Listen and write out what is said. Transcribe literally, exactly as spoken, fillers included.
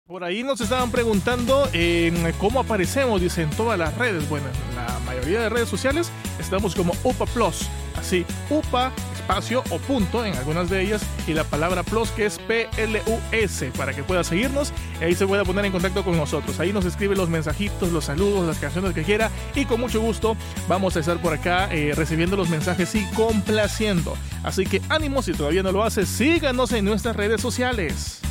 Por ahí nos estaban preguntando eh, cómo aparecemos, dice, en todas las redes. Bueno, en la mayoría de redes sociales estamos como UPA Plus, así, UPA, espacio o punto en algunas de ellas, y la palabra Plus, que es P L U S, para que pueda seguirnos y ahí se pueda poner en contacto con nosotros. Ahí nos escribe los mensajitos, los saludos, las canciones que quiera, y con mucho gusto vamos a estar por acá eh, recibiendo los mensajes y complaciendo. Así que ánimo, si todavía no lo hace, síganos en nuestras redes sociales.